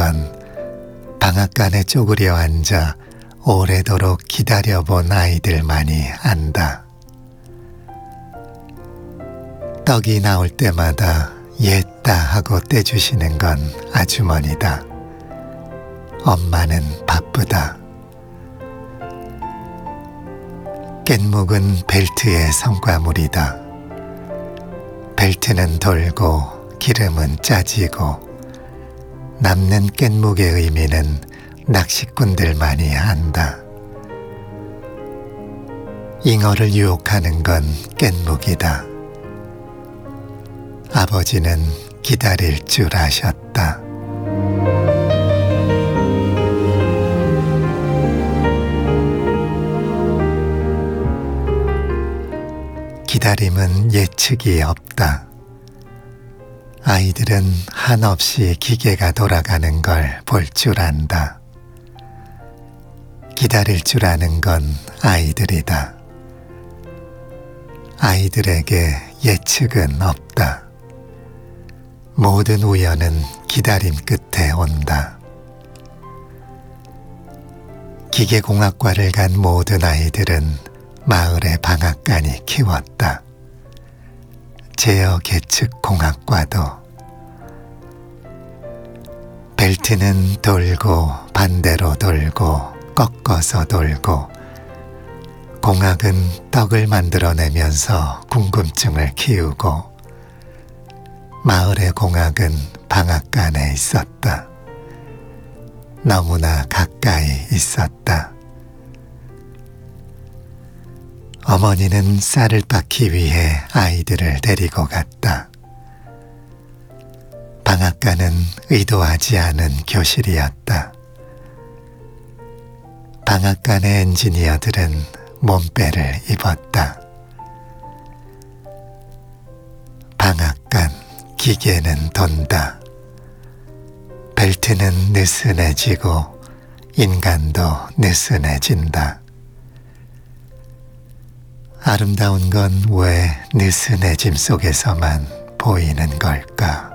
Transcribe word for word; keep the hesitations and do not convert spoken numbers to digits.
건 방앗간에 쪼그려 앉아 오래도록 기다려본 아이들만이 안다. 떡이 나올 때마다 옛다 하고 떼주시는 건 아주머니다. 엄마는 바쁘다. 깻묵은 벨트의 성과물이다. 벨트는 돌고 기름은 짜지고 남는 깻묵의 의미는 낚시꾼들만이 안다. 잉어를 유혹하는 건 깻묵이다. 아버지는 기다릴 줄 아셨다. 기다림은 예측이 없다. 아이들은 한없이 기계가 돌아가는 걸 볼 줄 안다. 기다릴 줄 아는 건 아이들이다. 아이들에게 예측은 없다. 모든 우연은 기다림 끝에 온다. 기계공학과를 간 모든 아이들은 마을의 방앗간이 키웠다. 제어 계측 공학과도. 벨트는 돌고 반대로 돌고 꺾어서 돌고 공학은 떡을 만들어내면서 궁금증을 키우고 마을의 공학은 방앗간에 있었다. 너무나 가까이 있었다. 어머니는 쌀을 빻기 위해 아이들을 데리고 갔다. 방앗간은 의도하지 않은 교실이었다. 방앗간의 엔지니어들은 몸빼를 입었다. 방앗간 기계는 돈다. 벨트는 느슨해지고 인간도 느슨해진다. 아름다운 건 왜 느슨해짐 속에서만 보이는 걸까?